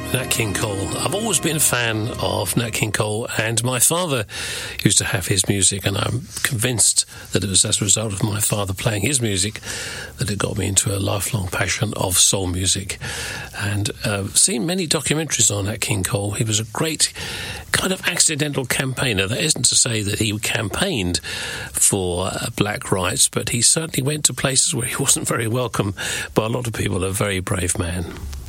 Nat King Cole. I've always been a fan of Nat King Cole, and my father used to have his music, and I'm convinced that it was as a result of my father playing his music that it got me into a lifelong passion of soul music. And seen many documentaries on Nat King Cole. He was a great kind of accidental campaigner. That isn't to say that he campaigned for black rights, but he certainly went to places where he wasn't very welcome by a lot of people. A very brave man.